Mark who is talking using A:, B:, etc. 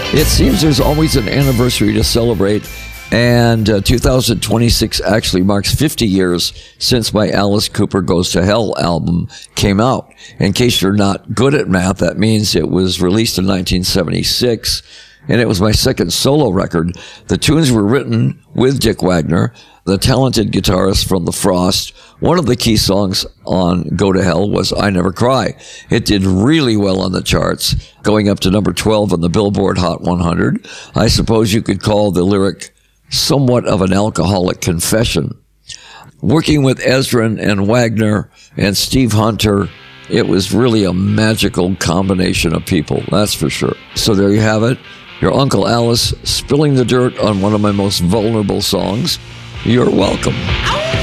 A: It seems there's always an anniversary to celebrate, and 2026 actually marks 50 years since my Alice Cooper Goes to Hell album came out. In case you're not good at math, that means it was released in 1976, and it was my second solo record. The tunes were written with Dick Wagner, the talented guitarist from The Frost. One of the key songs on Go to Hell was I Never Cry. It did really well on the charts, going up to number 12 on the Billboard Hot 100. I suppose you could call the lyric somewhat of an alcoholic confession. Working with Ezrin and Wagner and Steve Hunter, it was really a magical combination of people, that's for sure. So there you have it. Your Uncle Alice spilling the dirt on one of my most vulnerable songs. You're welcome.